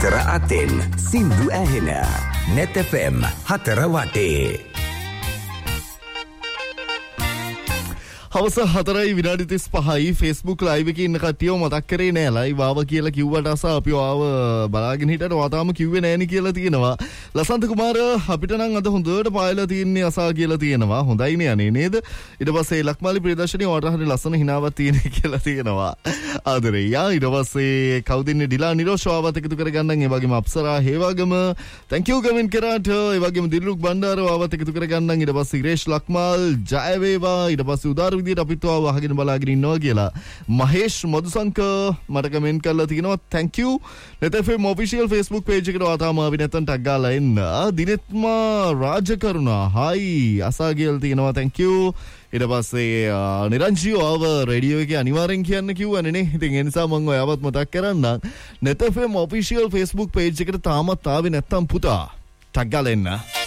Tera Aten, Sindu Ahena, Net FM, Hatera Wate. හවස 4:35 Facebook live එකේ ඉන්න කට්ටියව මතක් කරේ නෑ live ආව කියලා කිව්වට අසා අපිව ආව බලාගෙන හිටියට වාතාම කිව්වේ නෑනේ කියලා තියෙනවා. ලසන්ත කුමාර අපිට නම් අද හොඳට පායලා තින්නේ අසා කියලා තියෙනවා. හොඳයිනේ අනේ නේද? ඊට පස්සේ ලක්මාලි ප්‍රදර්ශනයේ වටහරේ ලස්සන හිනාවක් තියෙන කියලා තියෙනවා. ආදරේ යා ඊට පස්සේ කවුද ඉන්නේ ඩිලා නිරෝෂාවත් එකතු කරගන්නන් ඒ වගේම Apsara Hewagama thank you comment කරාට ඒ වගේම දිල්ලුක් බණ්ඩාරවාවත් එකතු කරගන්නන් ඊට පස්සේ ඉරේෂ් ලක්මාල් ජය වේවා ඊට පස්සේ උදාර විදියට අපිත් ආව අහගෙන බලාගෙන ඉන්නවා කියලා මහේෂ් මදුසංක මට කමෙන්ට් කරලා තිනවා thank you net fm official Facebook page එකට ආතාම ආවි නැත්නම් ටැග් ගාලා එන්න දිනෙත්මා රාජකරුණා hi අසාගියල් තිනවා thank you ඊට පස්සේ නිරංජිව ආව රේඩියෝ එකේ අනිවාර්යෙන් කියන්න කිව්වනේ නේ ඉතින් ඒ නිසා මම ඔයාවත් මතක් කරන්නම් net fm official Facebook page එකට තාමත් ආවේ නැත්නම් පුතා ටැග් ගාලා එන්න